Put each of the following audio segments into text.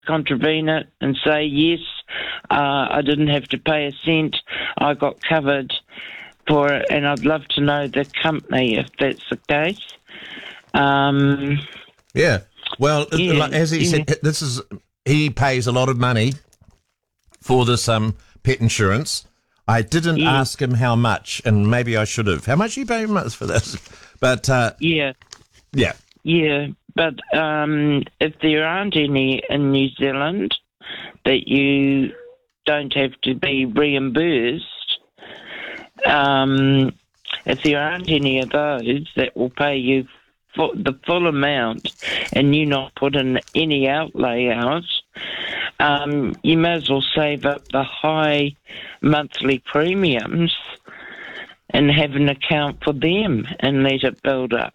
contravene it and say, yes, I didn't have to pay a cent, I got covered for it, and I'd love to know the company if that's the case. Yeah. Well, as he said, he pays a lot of money for this pet insurance. I didn't ask him how much, and maybe I should have. How much are you paying for this? But Yeah, but if there aren't any in New Zealand that you don't have to be reimbursed, if there aren't any of those that will pay you for the full amount and you not put in any outlay out, you may as well save up the high monthly premiums and have an account for them and let it build up.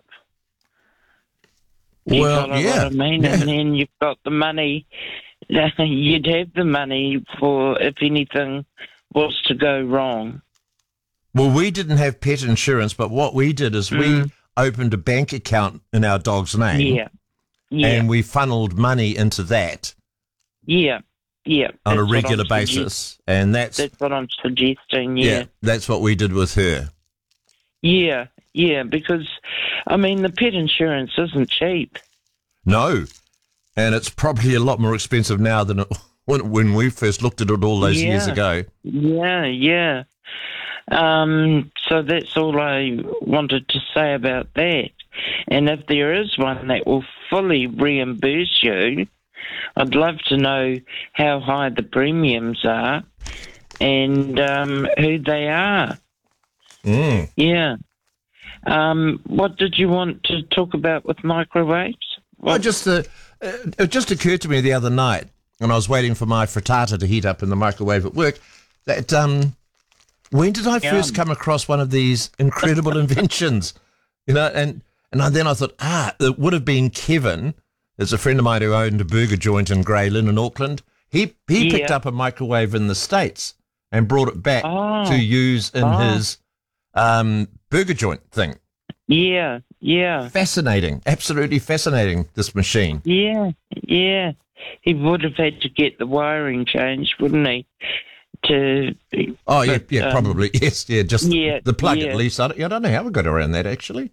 You follow what I mean? Yeah. And then you've got the money. You'd have the money for if anything was to go wrong. Well, we didn't have pet insurance, but what we did is we opened a bank account in our dog's name. Yeah. And we funneled money into that. Yeah. On a regular basis. And that's what I'm suggesting, yeah. That's what we did with her. Yeah, because, I mean, the pet insurance isn't cheap. No. And it's probably a lot more expensive now than when we first looked at it all those years ago. Yeah. So that's all I wanted to say about that. And if there is one that will fully reimburse you, I'd love to know how high the premiums are and who they are. Yeah. What did you want to talk about with microwaves? Well, it just occurred to me the other night when I was waiting for my frittata to heat up in the microwave at work that when did I first come across one of these incredible inventions? You know, and then I thought, it would have been Kevin. There's a friend of mine who owned a burger joint in Grey Lynn in Auckland. He picked up a microwave in the States and brought it back to use in his burger joint thing. Yeah. Fascinating. Absolutely fascinating, this machine. Yeah. He would have had to get the wiring changed, wouldn't he? Probably. Yes, just the plug at least. I don't know how we got around that, actually.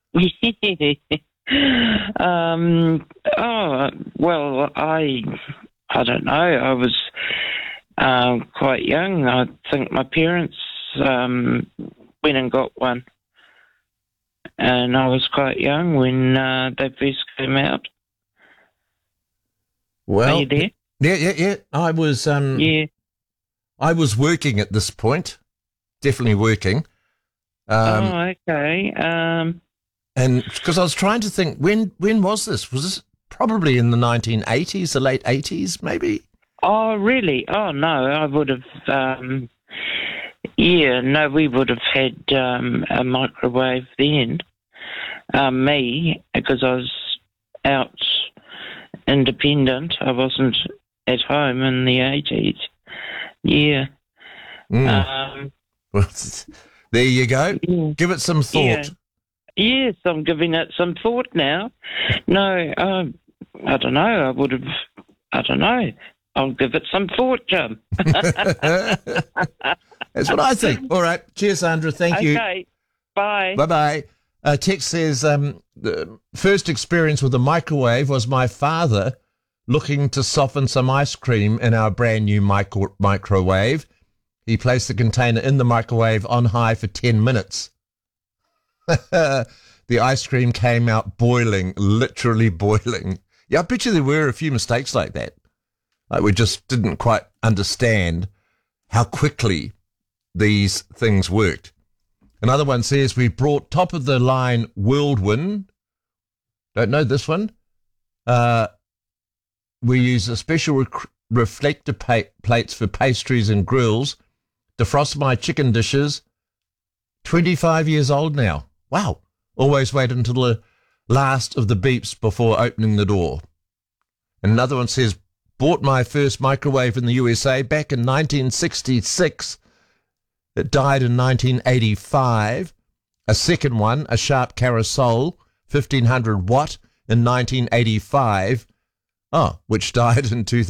Well, I don't know. I was quite young. I think my parents went and got one. And I was quite young when they first came out. Well, are you there? Yeah. I was. I was working at this point. Definitely working. Okay. And because I was trying to think, when was this? Was this probably in the 1980s, the late 80s, maybe? Oh, really? Oh, no. I would have. We would have had a microwave then. Me, because I was out independent. I wasn't at home in the 80s. Yeah. Well, there you go. Yeah. Give it some thought. Yes, I'm giving it some thought now. No, I don't know. I don't know. I'll give it some thought, Jim. That's what I think. All right. Cheers, Sandra. Thank you. Okay. Bye. Bye-bye. Tex says, the first experience with a microwave was my father looking to soften some ice cream in our brand new microwave. He placed the container in the microwave on high for 10 minutes. The ice cream came out boiling, literally boiling. Yeah, I bet you there were a few mistakes like that. Like we just didn't quite understand how quickly these things worked. Another one says, we brought top-of-the-line Whirlwind. Don't know this one. We use a special reflector plates for pastries and grills. Defrost my chicken dishes. 25 years old now. Wow. Always wait until the last of the beeps before opening the door. And another one says, bought my first microwave in the USA back in 1966. It died in 1985. A second one, a Sharp Carousel, 1500 watt, in 1985. which died in